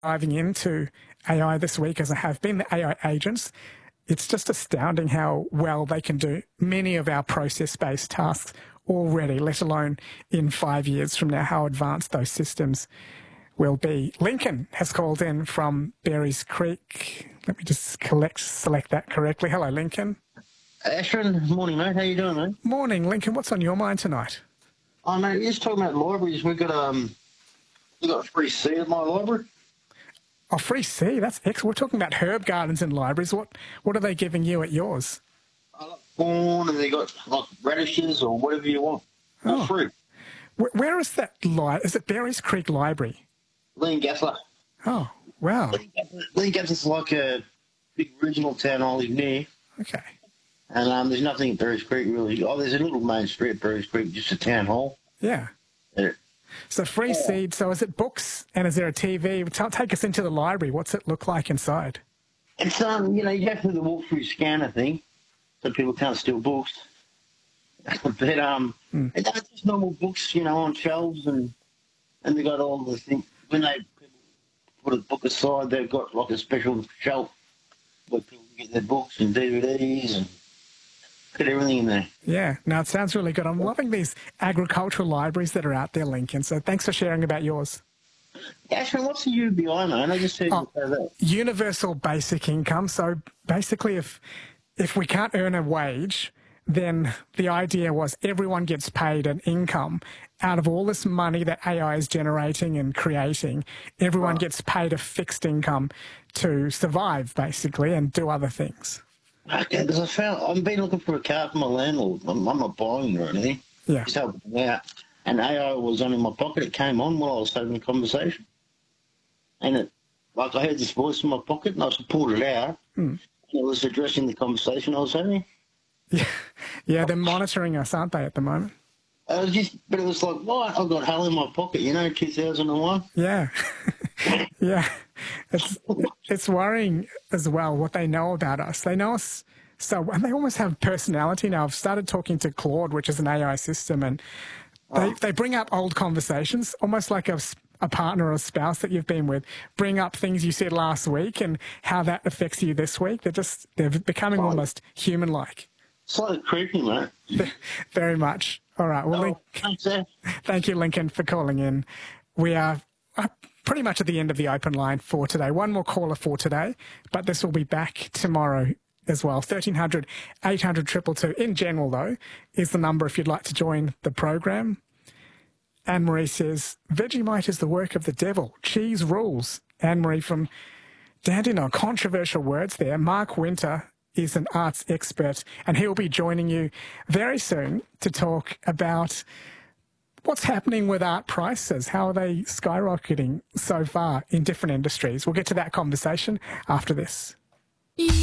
diving into AI this week, as I have been, the AI agents. It's just astounding how well they can do many of our process-based tasks already, let alone in 5 years from now, how advanced those systems will be. Lincoln has called in from Berries Creek. Let me just select that correctly. Hello, Lincoln. Ashton, morning, mate. How you doing, mate? Morning, Lincoln. What's on your mind tonight? Oh, mate, you're just talking about libraries. We got free seed at my library. Oh, free seed. That's excellent. We're talking about herb gardens and libraries. What are they giving you at yours? I got corn, and they got like radishes or whatever you want. All free. Where is that? Is it Berries Creek Library? Leongatha. Oh, wow. Leongatha's like a big regional town I live near. Okay. And there's nothing at Berries Creek really. Oh, there's a little main street at Berries Creek, just a town hall. Yeah. So free seed. So is it books and is there a TV? Take us into the library. What's it look like inside? It's you have to do the walk-through scanner thing, so people can't steal books. But it's just normal books, on shelves, and they got all the things. When they put a book aside, they've got like a special shelf where people get their books and DVDs and get everything in there. Yeah, no, it sounds really good. I'm loving these agricultural libraries that are out there, Lincoln. So thanks for sharing about yours. Ashton, what's the UBI, man? I just heard you say that. Universal basic income. So basically, if we can't earn a wage, then the idea was everyone gets paid an income out of all this money that AI is generating and creating. Everyone gets paid a fixed income to survive, basically, and do other things. Okay, because I've been looking for a car for my landlord. I'm not buying or anything. Yeah. Just helping me out. And AI was on in my pocket. It came on while I was having a conversation. And I heard this voice in my pocket, and I pulled it out. And it was addressing the conversation I was having. Yeah, they're monitoring us, aren't they, at the moment? But it was like, what? I've got hell in my pocket, 2001. Yeah. Yeah. It's worrying as well what they know about us. They know us and they almost have personality now. I've started talking to Claude, which is an AI system, and they bring up old conversations, almost like a partner or a spouse that you've been with, bring up things you said last week and how that affects you this week. They're becoming almost human-like. It's like creepy, mate. Very much. All right. Well, thank you, Lincoln, for calling in. We are pretty much at the end of the open line for today. One more caller for today, but this will be back tomorrow as well. 1300 800 222. In general, though, is the number if you'd like to join the program. Anne-Marie says, Vegemite is the work of the devil. Cheese rules. Anne-Marie from Dandenong. Controversial words there. Mark Winter is an arts expert, and he'll be joining you very soon to talk about what's happening with art prices. How are they skyrocketing so far in different industries? We'll get to that conversation after this.